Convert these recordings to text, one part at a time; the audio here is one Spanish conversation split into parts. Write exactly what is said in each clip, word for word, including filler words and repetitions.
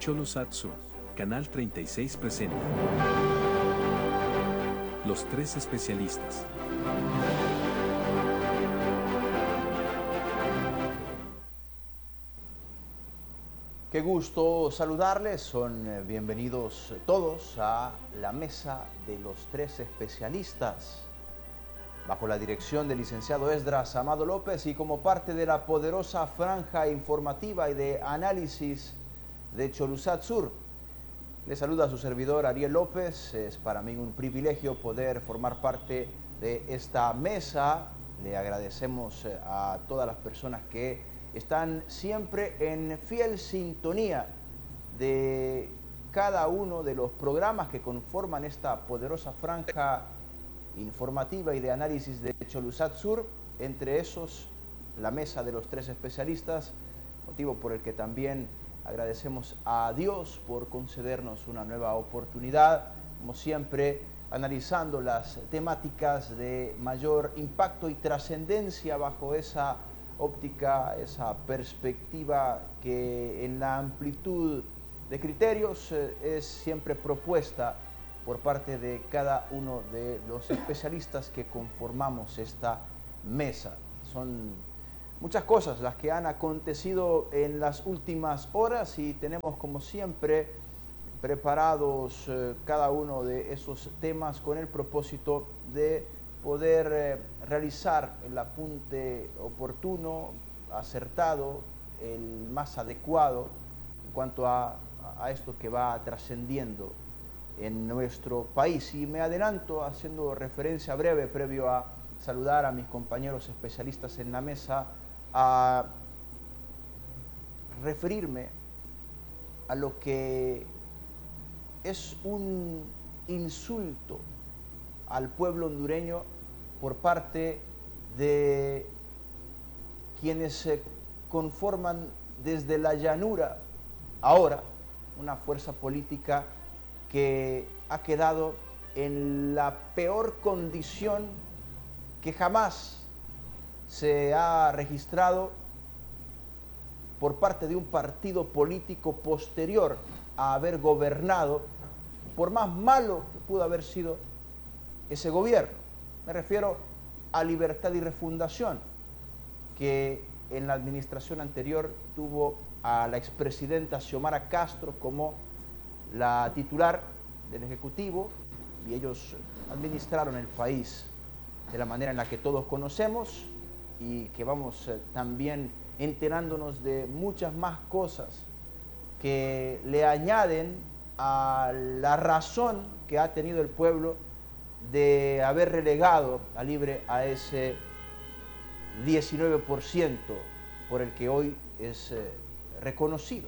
Cholosat Sur, Canal treinta y seis presenta Los Tres Especialistas. Qué gusto saludarles, son bienvenidos todos a la mesa de los tres especialistas, bajo la dirección del licenciado Esdras Amado López y como parte de la poderosa franja informativa y de análisis de Cholosat Sur. Les saluda a su servidor Ariel López. Es para mí un privilegio poder formar parte de esta mesa. Le agradecemos a todas las personas que están siempre en fiel sintonía de cada uno de los programas que conforman esta poderosa franja informativa y de análisis de Cholosat Sur, entre esos la mesa de los tres especialistas, motivo por el que también agradecemos a Dios por concedernos una nueva oportunidad, como siempre analizando las temáticas de mayor impacto y trascendencia bajo esa óptica, esa perspectiva que en la amplitud de criterios eh, es siempre propuesta por parte de cada uno de los especialistas que conformamos esta mesa. Son muchas cosas las que han acontecido en las últimas horas y tenemos como siempre preparados eh, cada uno de esos temas con el propósito de poder eh, realizar el apunte oportuno, acertado, el más adecuado en cuanto a, a esto que va trascendiendo en nuestro país. Y me adelanto haciendo referencia breve, previo a saludar a mis compañeros especialistas en la mesa, a referirme a lo que es un insulto al pueblo hondureño por parte de quienes se conforman desde la llanura ahora una fuerza política que ha quedado en la peor condición que jamás se ha registrado por parte de un partido político posterior a haber gobernado, por más malo que pudo haber sido ese gobierno. Me refiero a Libertad y Refundación, que en la administración anterior tuvo a la expresidenta Xiomara Castro como la titular del Ejecutivo, y ellos administraron el país de la manera en la que todos conocemos y que vamos eh, también enterándonos de muchas más cosas que le añaden a la razón que ha tenido el pueblo de haber relegado a Libre a ese diecinueve por ciento por el que hoy es eh, reconocido.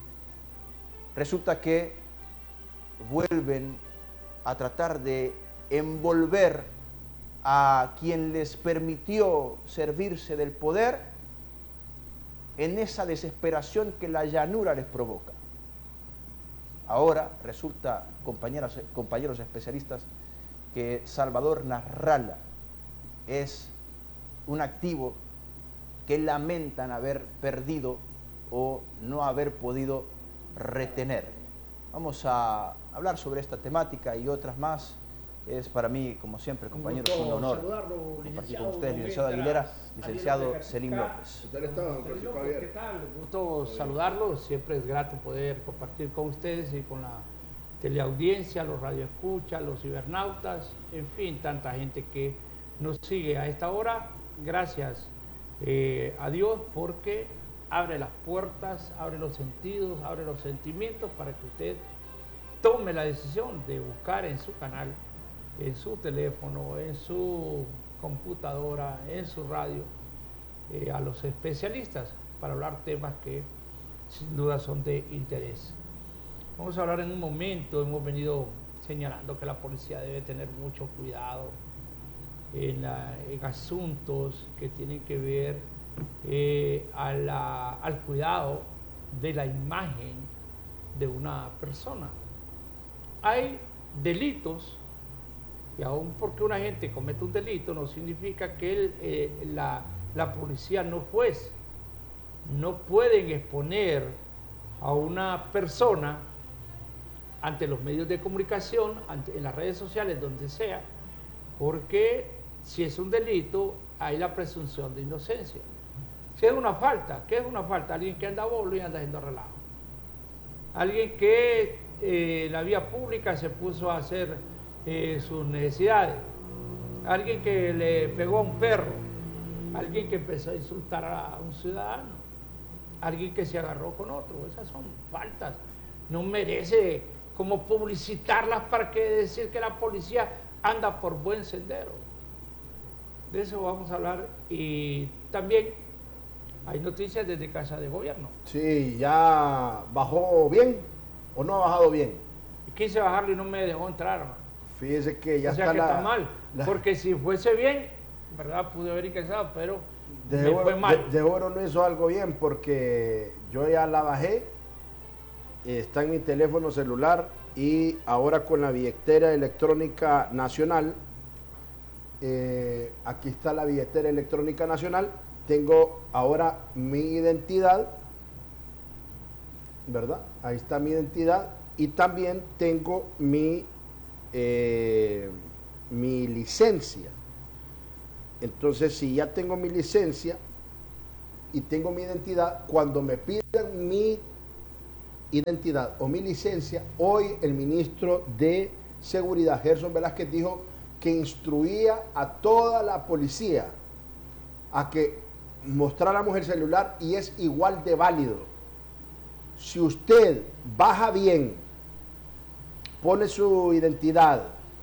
Resulta que vuelven a tratar de envolver a quien les permitió servirse del poder en esa desesperación que la llanura les provoca. Ahora resulta, compañeros, compañeros especialistas, que Salvador Nasralla es un activo que lamentan haber perdido o no haber podido retener. Vamos a hablar sobre esta temática y otras más. Es para mí, como siempre, compañeros, un honor compartir con ustedes, licenciado Aguilera, licenciado Selim López. ¿Qué tal? Un gusto saludarlo. Siempre es grato poder compartir con ustedes y con la teleaudiencia, los radioescuchas, los cibernautas, en fin, tanta gente que nos sigue a esta hora. Gracias eh, a Dios porque abre las puertas, abre los sentidos, abre los sentimientos para que usted tome la decisión de buscar en su canal, en su teléfono, en su computadora, en su radio, eh, a los especialistas para hablar temas que sin duda son de interés. Vamos a hablar en un momento, hemos venido señalando que la policía debe tener mucho cuidado en, la, en asuntos que tienen que ver eh, a la, al cuidado de la imagen de una persona. Hay delitos, y aún porque una gente comete un delito no significa que él, eh, la, la policía no juez, no pueden exponer a una persona ante los medios de comunicación, ante, en las redes sociales, donde sea, porque si es un delito, hay la presunción de inocencia. Si es una falta, ¿qué es una falta? Alguien que anda a bolo y anda haciendo relajo. Alguien que eh, en la vía pública se puso a hacer eh, sus necesidades. Alguien que le pegó a un perro. Alguien que empezó a insultar a un ciudadano. Alguien que se agarró con otro. Esas son faltas. No merece como publicitarlas para que decir que la policía anda por buen sendero. De eso vamos a hablar. Y también hay noticias desde Casa de Gobierno. Sí, ¿ya bajó bien o no ha bajado bien? Quise bajarlo y no me dejó entrar. Fíjese que ya o sea está que la, está mal, la, porque si fuese bien, verdad, pude haber ingresado, pero de me oro, fue mal. De, de oro no hizo algo bien, porque yo ya la bajé, está en mi teléfono celular, y ahora con la billetera electrónica nacional, eh, aquí está la billetera electrónica nacional, tengo ahora mi identidad, ¿verdad? Ahí está mi identidad, y también tengo mi, eh, mi licencia. Entonces, si ya tengo mi licencia y tengo mi identidad, cuando me pidan mi identidad o mi licencia, hoy el ministro de Seguridad, Gerson Velázquez, dijo que instruía a toda la policía a que mostráramos el celular, y es igual de válido. Si usted baja bien, pone su identidad,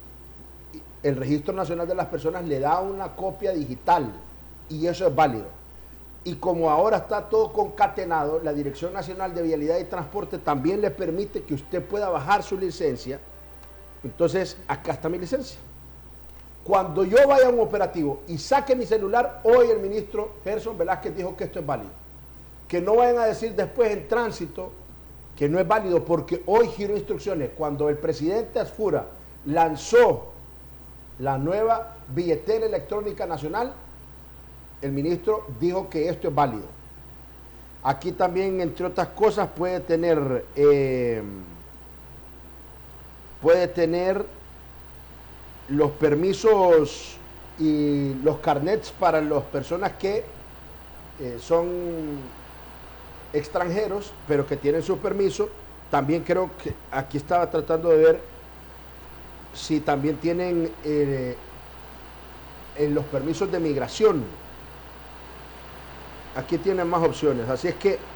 el Registro Nacional de las Personas le da una copia digital y eso es válido. Y como ahora está todo concatenado, la Dirección Nacional de Vialidad y Transporte también le permite que usted pueda bajar su licencia. Entonces, acá está mi licencia. Cuando yo vaya a un operativo y saque mi celular, hoy el ministro Gerson Velázquez dijo que esto es válido. Que no vayan a decir después en tránsito que no es válido, porque hoy giró instrucciones. Cuando el presidente Asfura lanzó la nueva billetera electrónica nacional, el ministro dijo que esto es válido. Aquí también, entre otras cosas, puede tener eh, puede tener los permisos y los carnets para las personas que eh, son extranjeros, pero que tienen su permiso. También creo que aquí estaba tratando de ver si también tienen eh, en los permisos de migración. Aquí tienen más opciones. Así es que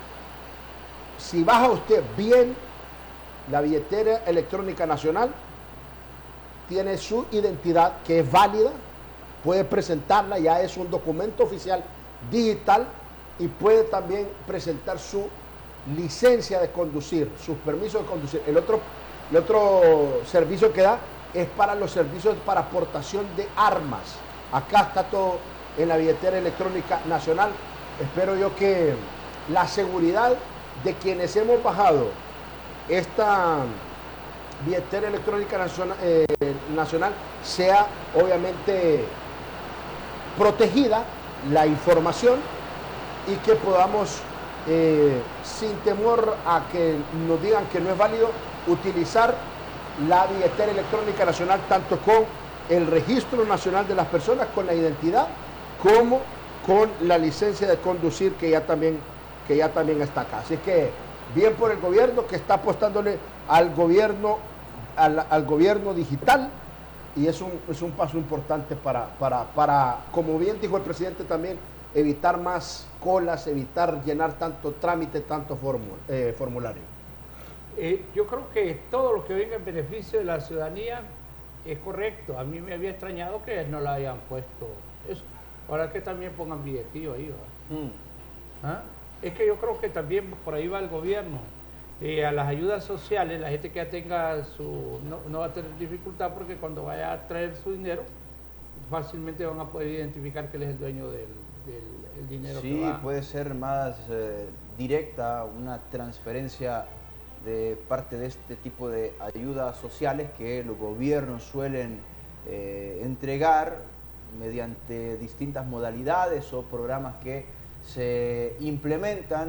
si baja usted bien la billetera electrónica nacional, tiene su identidad que es válida, puede presentarla, ya es un documento oficial digital, y puede también presentar su licencia de conducir, sus permisos de conducir. El otro, el otro servicio que da es para los servicios para aportación de armas. Acá está todo en la billetera electrónica nacional. Espero yo que la seguridad de quienes hemos bajado esta billetera electrónica nacional, eh, nacional sea obviamente protegida, la información, y que podamos, eh, sin temor a que nos digan que no es válido, utilizar la billetera electrónica nacional, tanto con el Registro Nacional de las Personas, con la identidad, como con la licencia de conducir, que ya también, que ya también está acá. Así que bien por el gobierno, que está apostándole al gobierno, al, al gobierno digital, y es un, es un paso importante para, para, para, como bien dijo el presidente también, evitar más colas, evitar llenar tanto trámite, tanto formul, eh, formulario. Eh, yo creo que todo lo que venga en beneficio de la ciudadanía es correcto. A mí me había extrañado que no la hayan puesto eso. Ahora que también pongan billetillo ahí, ¿verdad? Mm. ¿Ah? Es que yo creo que también por ahí va el gobierno. Eh, a las ayudas sociales, la gente que ya tenga su... No, no va a tener dificultad, porque cuando vaya a traer su dinero, fácilmente van a poder identificar que él es el dueño del, del el dinero. Sí, que va. puede ser más eh, directa una transferencia de parte de este tipo de ayudas sociales que los gobiernos suelen eh, entregar mediante distintas modalidades o programas que se implementan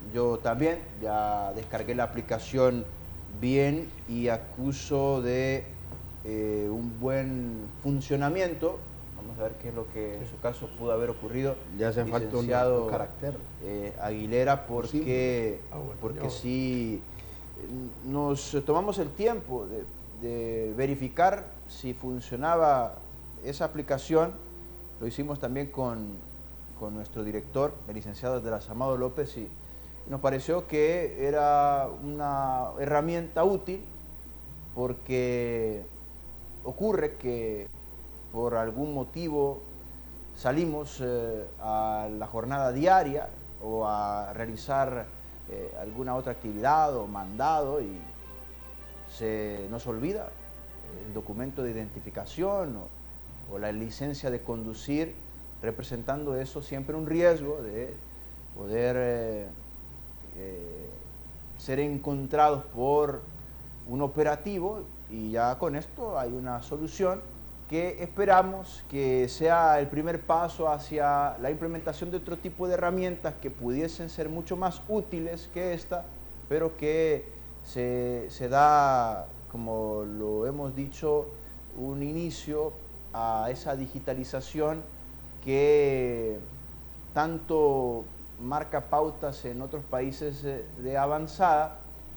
yo también ya descargué la aplicación bien y acuso de eh, un buen funcionamiento. Vamos a ver qué es lo que en su caso pudo haber ocurrido. Ya hace falta un, licenciado un carácter. eh, Aguilera, porque, Sí. Ah, bueno, porque yo- sí eh, nos tomamos el tiempo de, de verificar si funcionaba esa aplicación. Lo hicimos también con, con nuestro director, el licenciado de las Amado López, y nos pareció que era una herramienta útil, porque ocurre que por algún motivo salimos eh, a la jornada diaria o a realizar eh, alguna otra actividad o mandado y se nos olvida el documento de identificación o, o la licencia de conducir, representando eso siempre un riesgo de poder eh, eh, ser encontrados por un operativo, y ya con esto hay una solución que esperamos que sea el primer paso hacia la implementación de otro tipo de herramientas que pudiesen ser mucho más útiles que esta, pero que se, se da, como lo hemos dicho, un inicio a esa digitalización que tanto marca pautas en otros países de avanzada